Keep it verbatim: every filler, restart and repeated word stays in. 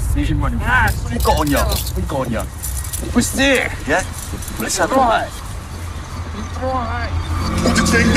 Asian one. Ah, what you got on you? What you got on you? What's there? Yeah? Let's have a look. Right. Right.